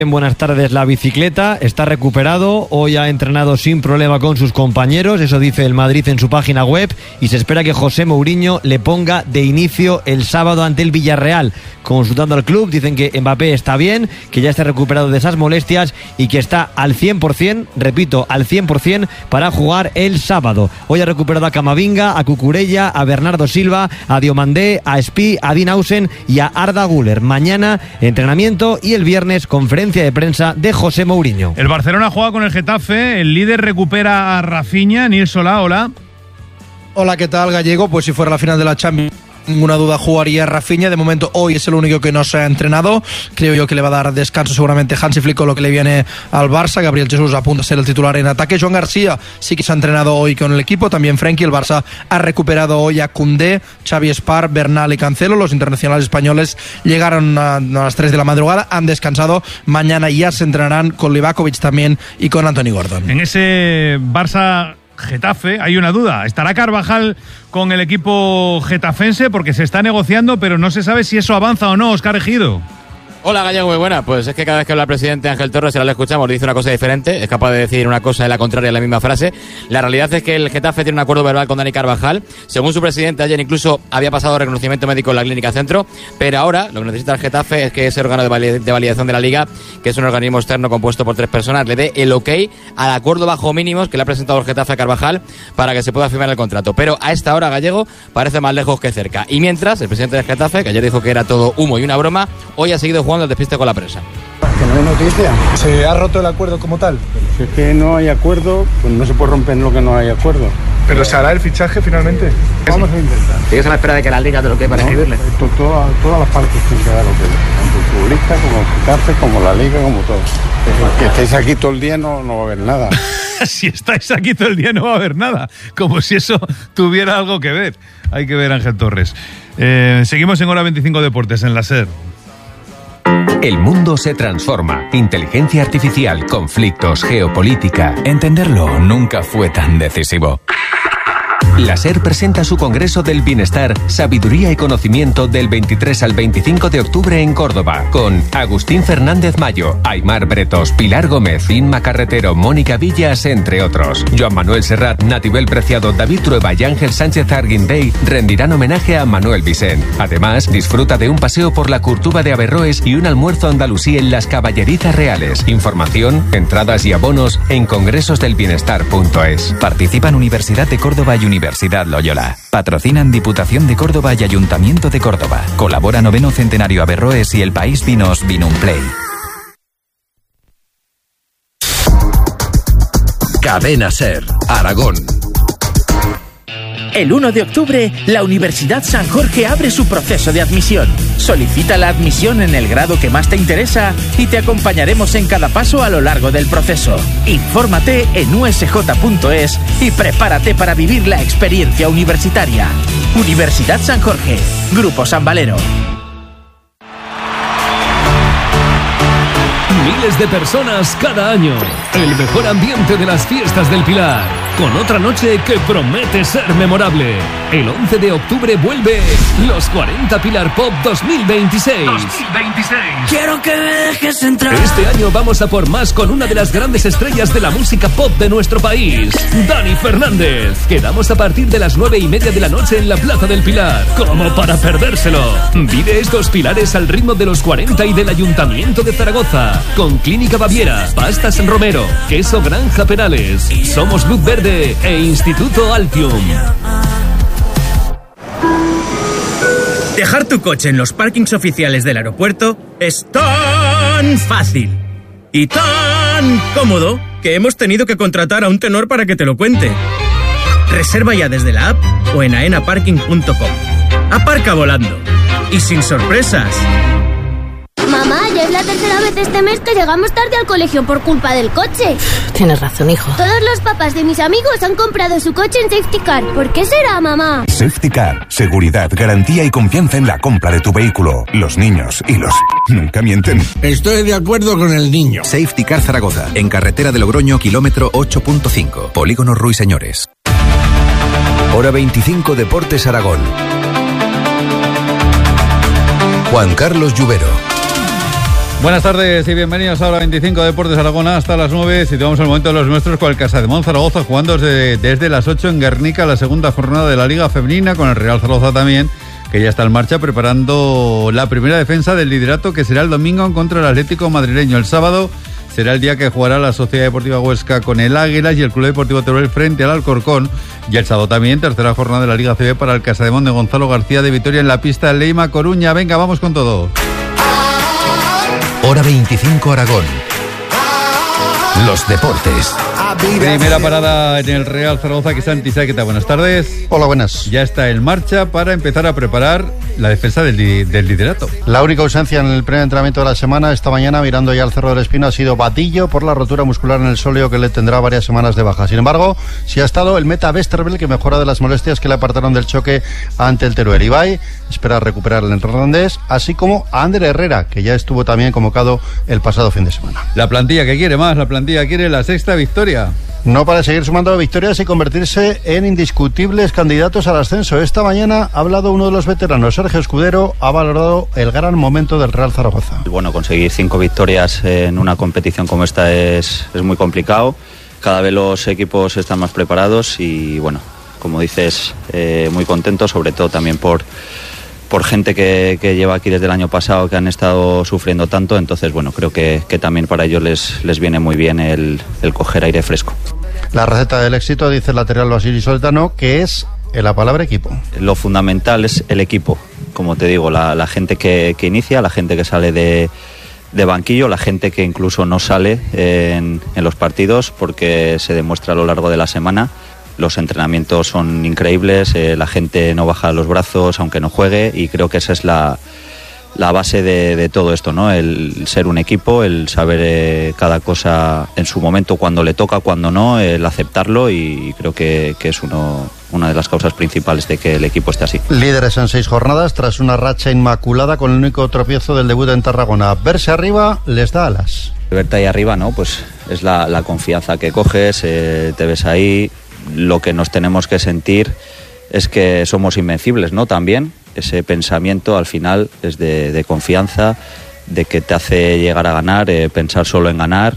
Buenas tardes. La bicicleta está recuperado, hoy ha entrenado sin problema con sus compañeros, eso dice el Madrid en su página web, y se espera que José Mourinho le ponga de inicio el sábado ante el Villarreal. Consultando al club, dicen que Mbappé está bien, que ya está recuperado de esas molestias y que está al 100%, repito, al 100% para jugar el sábado. Hoy ha recuperado a Camavinga, a Cucurella, a Bernardo Silva, a Diomandé, a Spi, a Dinausen y a Arda Güler. Mañana entrenamiento y el viernes conferencia de prensa de José Mourinho. El Barcelona juega con el Getafe, el líder recupera a Rafinha. Nils, hola. Hola, ¿qué tal, Gallego? Pues si fuera la final de la Champions, ninguna duda jugaría Rafinha. De momento hoy es el único que no se ha entrenado. Creo yo que le va a dar descanso seguramente Hansi Flick con lo que le viene al Barça. Gabriel Jesús apunta a ser el titular en ataque. Joan García sí que se ha entrenado hoy con el equipo. También Frenkie. El Barça ha recuperado hoy a Koundé, Xavi Espar, Bernal y Cancelo. Los internacionales españoles llegaron a las 3 de la madrugada, han descansado. Mañana ya se entrenarán con Livakovic también y con Anthony Gordon. En ese Barça Getafe hay una duda. ¿Estará Carvajal con el equipo getafense? Porque se está negociando, pero no se sabe si eso avanza o no. Óscar Ejido. Hola, Gallego, muy buena. Pues es que cada vez que habla el presidente Ángel Torres, ahora le escuchamos, dice una cosa diferente, es capaz de decir una cosa y la contraria en la misma frase. La realidad es que el Getafe tiene un acuerdo verbal con Dani Carvajal. Según su presidente, ayer incluso había pasado reconocimiento médico en la Clínica Centro, pero ahora lo que necesita el Getafe es que ese órgano de validación de la Liga, que es un organismo externo compuesto por 3 personas, le dé el ok al acuerdo bajo mínimos que le ha presentado el Getafe a Carvajal para que se pueda firmar el contrato. Pero a esta hora, Gallego, parece más lejos que cerca. Y mientras, el presidente del Getafe, que ayer dijo que era todo humo y una broma, hoy ha seguido jugando al despiste con la prensa. Que no hay noticia. ¿Se ha roto el acuerdo como tal? Si es que no hay acuerdo, pues no se puede romper lo que no hay acuerdo. ¿Pero se hará el fichaje finalmente? Vamos a intentar. ¿Sigues a la espera de que la Liga te lo quede para escribirle? Todas las partes tienen que dar lo que tanto el futbolista como el Getafe, como la Liga, como todo. Que estéis aquí todo el día no va a haber nada. Si estáis aquí todo el día no va a haber nada. Como si eso tuviera algo que ver. Hay que ver, Ángel Torres. Seguimos en Hora 25 Deportes, en la SER. El mundo se transforma. Inteligencia artificial, conflictos, geopolítica. Entenderlo nunca fue tan decisivo. La SER presenta su Congreso del Bienestar, Sabiduría y Conocimiento del 23 al 25 de octubre en Córdoba, con Agustín Fernández Mayo, Aimar Bretos, Pilar Gómez, Inma Carretero, Mónica Villas, entre otros. Joan Manuel Serrat, Natibel Preciado, David Trueba y Ángel Sánchez Arguindey rendirán homenaje a Manuel Vicent. Además, disfruta de un paseo por la Curtuba de Averroes y un almuerzo andalusí en las Caballerizas Reales. Información, entradas y abonos en congresosdelbienestar.es. Participan Universidad de Córdoba y Universidad Loyola. Patrocinan Diputación de Córdoba y Ayuntamiento de Córdoba. Colabora 9º Centenario Averroes y El País Vinos Vinumplay. Cadena SER, Aragón. El 1 de octubre, la Universidad San Jorge abre su proceso de admisión. Solicita la admisión en el grado que más te interesa y te acompañaremos en cada paso a lo largo del proceso. Infórmate en usj.es y prepárate para vivir la experiencia universitaria. Universidad San Jorge, Grupo San Valero. Miles de personas cada año. El mejor ambiente de las fiestas del Pilar. Con otra noche que promete ser memorable. El 11 de octubre vuelve los 40 Pilar Pop 2026. Quiero que me dejes entrar. Este año vamos a por más con una de las grandes estrellas de la música pop de nuestro país, Dani Fernández. Quedamos a partir de las 9:30 de la noche en la Plaza del Pilar. Como para perdérselo. Vive estos pilares al ritmo de los 40 y del Ayuntamiento de Zaragoza. Con Clínica Baviera, Pastas Romero, Queso Granja Perales, Somos Luz Verde e Instituto Altium. Dejar tu coche en los parkings oficiales del aeropuerto es tan fácil y tan cómodo que hemos tenido que contratar a un tenor para que te lo cuente. Reserva ya desde la app o en aenaparking.com. Aparca volando y sin sorpresas. Mamá, ya es la tercera vez este mes que llegamos tarde al colegio por culpa del coche. Tienes razón, hijo. Todos los papás de mis amigos han comprado su coche en Safety Car. ¿Por qué será, mamá? Safety Car. Seguridad, garantía y confianza en la compra de tu vehículo. Los niños y los... nunca mienten. Estoy de acuerdo con el niño. Safety Car Zaragoza. En carretera de Logroño, kilómetro 8.5. Polígono Ruiseñores. Hora 25 Deportes Aragón. Juan Carlos Lluvero. Buenas tardes y bienvenidos a Hora 25 Deportes Aragón hasta las 9. Situamos el momento de los nuestros con el Casademón Zaragoza jugando desde las 8 en Guernica la segunda jornada de la Liga Femenina, con el Real Zaragoza también, que ya está en marcha preparando la primera defensa del liderato, que será el domingo contra el Atlético madrileño. El sábado será el día que jugará la Sociedad Deportiva Huesca con el Águilas y el Club Deportivo Teruel frente al Alcorcón. Y el sábado también, tercera jornada de la Liga CB para el Casademón de Gonzalo García de Vitoria en la pista de Leima Coruña. Venga, vamos con todo. Hora 25 Aragón. Los deportes. Primera parada en el Real Zaragoza, que Santi Saqueta. Buenas tardes. Hola, buenas. Ya está en marcha para empezar a preparar la defensa del liderato. La única ausencia en el primer entrenamiento de la semana, esta mañana, mirando ya al Cerro del Espino, ha sido Vadillo por la rotura muscular en el sóleo, que le tendrá varias semanas de baja. Sin embargo, sí ha estado el meta Westerveld, que mejora de las molestias que le apartaron del choque ante el Teruel. Ibai espera recuperar el irlandés, así como a Ander Herrera, que ya estuvo también convocado el pasado fin de semana. La plantilla que quiere más, la plantilla quiere la sexta victoria. No para seguir sumando victorias y convertirse en indiscutibles candidatos al ascenso. Esta mañana ha hablado uno de los veteranos, Sergio Escudero, ha valorado el gran momento del Real Zaragoza. Bueno, conseguir 5 victorias en una competición como esta es muy complicado. Cada vez los equipos están más preparados y, bueno, como dices, muy contentos, sobre todo también por gente que lleva aquí desde el año pasado, que han estado sufriendo tanto. Entonces, bueno, creo que también para ellos les viene muy bien el coger aire fresco. La receta del éxito, dice el lateral Basili Soltano, que es la palabra equipo. Lo fundamental es el equipo, como te digo, la gente que inicia, la gente que sale de banquillo, la gente que incluso no sale en los partidos, porque se demuestra a lo largo de la semana. Los entrenamientos son increíbles, la gente no baja los brazos aunque no juegue, y creo que esa es la base de todo esto, ¿no? El ser un equipo, el saber cada cosa en su momento, cuando le toca, cuando no, el aceptarlo, y creo que es una de las causas principales de que el equipo esté así. Líderes en 6 jornadas tras una racha inmaculada, con el único tropiezo del debut en Tarragona. Verse arriba les da alas. Verte ahí arriba, ¿no? Pues es la confianza que coges, te ves ahí. Lo que nos tenemos que sentir es que somos invencibles, ¿no? También ese pensamiento al final es de confianza, de que te hace llegar a ganar, pensar solo en ganar,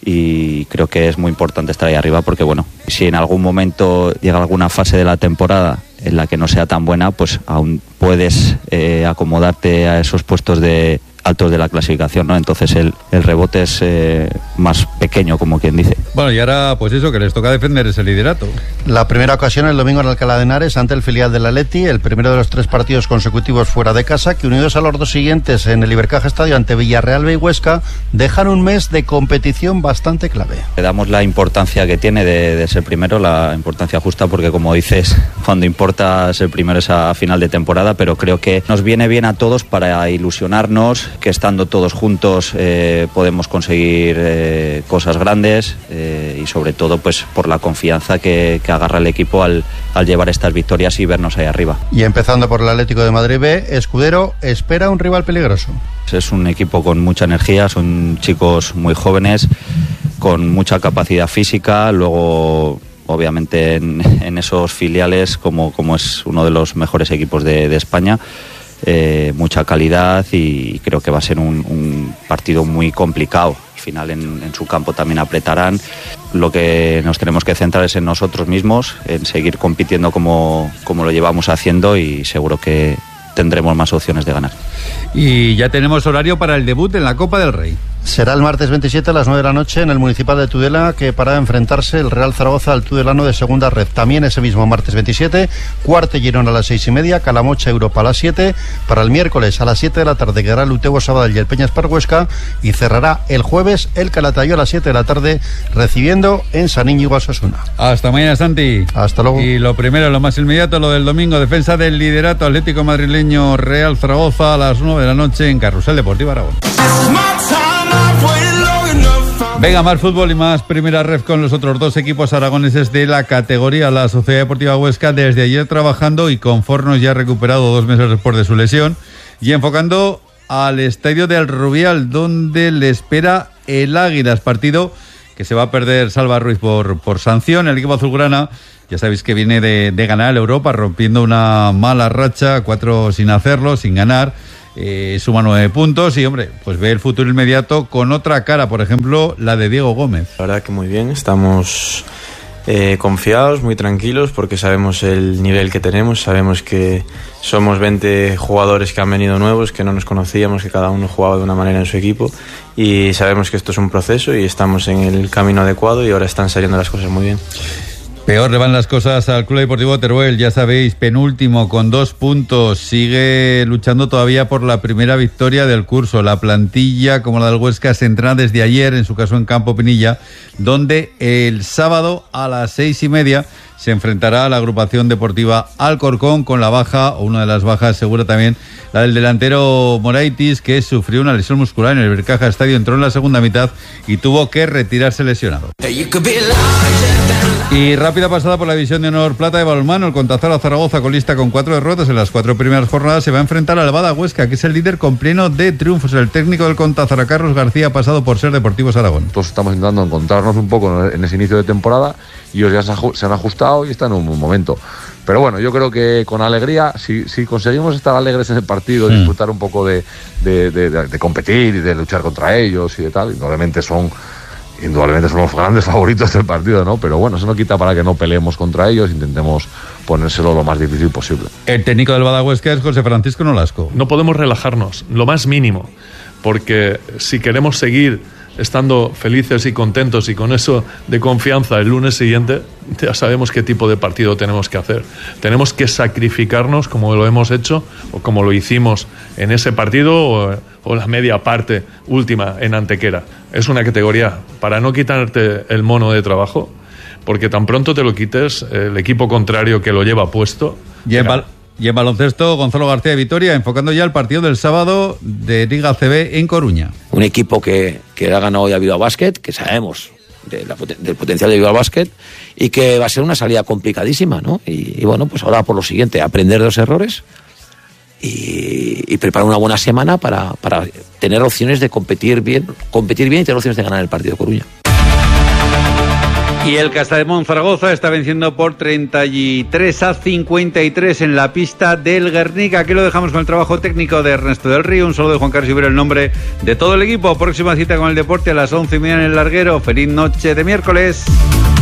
y creo que es muy importante estar ahí arriba, porque, bueno, si en algún momento llega alguna fase de la temporada en la que no sea tan buena, pues aún puedes acomodarte a esos puestos de altos de la clasificación, ¿no? Entonces el rebote es más pequeño, como quien dice. Bueno, y ahora pues eso, que les toca defender ese liderato. La primera ocasión el domingo en Alcalá de Henares ante el filial del Atleti, el primero de los 3 partidos consecutivos fuera de casa, que unidos a los 2 siguientes en el Ibercaja Estadio ante Villarreal y Huesca, dejan un mes de competición bastante clave. Le damos la importancia que tiene de ser primero, la importancia justa, porque, como dices, cuando importa ser primero es a final de temporada, pero creo que nos viene bien a todos para ilusionarnos, que estando todos juntos podemos conseguir cosas grandes, y sobre todo pues por la confianza que agarra el equipo al llevar estas victorias y vernos ahí arriba. Y empezando por el Atlético de Madrid B, Escudero espera un rival peligroso. Es un equipo con mucha energía, son chicos muy jóvenes, con mucha capacidad física. Luego, obviamente, en esos filiales, como es uno de los mejores equipos de España, mucha calidad, y creo que va a ser un partido muy complicado. Al final en su campo también apretarán. Lo que nos tenemos que centrar es en nosotros mismos, en seguir compitiendo como lo llevamos haciendo, y seguro que tendremos más opciones de ganar. Y ya tenemos horario para el debut en la Copa del Rey. Será el martes 27 a las 9 de la noche en el Municipal de Tudela, que para enfrentarse el Real Zaragoza al Tudelano de segunda red. También ese mismo martes 27, Cuarte Girona a las 6:30, Calamocha Europa a las 7. Para el miércoles a las 7 de la tarde quedará el Utebo Sabadell y el Peñas Par Huesca, y cerrará el jueves el Calatayud a las 7 de la tarde, recibiendo en San Íñigo a Osasuna. Hasta mañana, Santi. Hasta luego. Y lo primero, lo más inmediato, lo del domingo, defensa del liderato Atlético madrileño Real Zaragoza a las 9 de la noche en Carrusel Deportivo Aragón. Venga, más fútbol y más primera ref con los otros 2 equipos aragoneses de la categoría. La Sociedad Deportiva Huesca desde ayer trabajando, y con Fornos ya recuperado 2 meses después de su lesión, y enfocando al estadio del Rubial, donde le espera el Águilas, partido que se va a perder Salva Ruiz por sanción. El equipo azulgrana, ya sabéis que viene de ganar el Europa, rompiendo una mala racha, 4 sin hacerlo, sin ganar, suma 9 puntos y, hombre, pues ve el futuro inmediato con otra cara, por ejemplo, la de Diego Gómez. La verdad que muy bien, estamos confiados, muy tranquilos, porque sabemos el nivel que tenemos, sabemos que somos 20 jugadores que han venido nuevos, que no nos conocíamos, que cada uno jugaba de una manera en su equipo, y sabemos que esto es un proceso y estamos en el camino adecuado y ahora están saliendo las cosas muy bien. Peor le van las cosas al Club Deportivo Teruel, ya sabéis, penúltimo con 2 puntos, sigue luchando todavía por la primera victoria del curso. La plantilla, como la del Huesca, se entrena desde ayer, en su caso en Campo Pinilla, donde el sábado a las 6:30 se enfrentará a la agrupación deportiva Alcorcón, con la baja, o una de las bajas segura también, la del delantero Moraitis, que sufrió una lesión muscular en el Bercaja Estadio, entró en la segunda mitad y tuvo que retirarse lesionado. Y rápida pasada por la división de honor plata de balonmano. El Contazara Zaragoza, colista con 4 derrotas en las 4 primeras jornadas, se va a enfrentar al Bada Huesca, que es el líder con pleno de triunfos. El técnico del Contazara, Carlos García, ha pasado por Ser Deportivos Aragón. Todos estamos intentando encontrarnos un poco en ese inicio de temporada y ellos ya se han ajustado y están en un buen momento. Pero bueno, yo creo que con alegría, si conseguimos estar alegres en el partido, disfrutar un poco de competir y de luchar contra ellos y de tal, indudablemente son los grandes favoritos del partido, ¿no? Pero bueno, eso no quita para que no peleemos contra ellos, intentemos ponérselo lo más difícil posible. El técnico del Bada Huesca es José Francisco Nolasco. No podemos relajarnos, lo más mínimo, porque si queremos seguir estando felices y contentos y con eso de confianza el lunes siguiente, ya sabemos qué tipo de partido tenemos que hacer. Tenemos que sacrificarnos como lo hemos hecho o como lo hicimos en ese partido o la media parte última en Antequera. Es una categoría para no quitarte el mono de trabajo, porque tan pronto te lo quites, el equipo contrario que lo lleva puesto... Y en baloncesto, Gonzalo García de Vitoria, enfocando ya el partido del sábado de Liga CB en Coruña. Un equipo que ha ganado hoy a Bilbao Basket, que sabemos del potencial de Bilbao Basket, y que va a ser una salida complicadísima, ¿no? Y bueno, pues ahora por lo siguiente, aprender de los errores y preparar una buena semana para tener opciones de competir bien y tener opciones de ganar el partido de Coruña. Y el Casademón Zaragoza está venciendo por 33-53 en la pista del Guernica. Aquí lo dejamos con el trabajo técnico de Ernesto del Río. Un saludo de Juan Carlos Ibero, el nombre de todo el equipo. Próxima cita con el deporte a las 11:30 en el Larguero. Feliz noche de miércoles.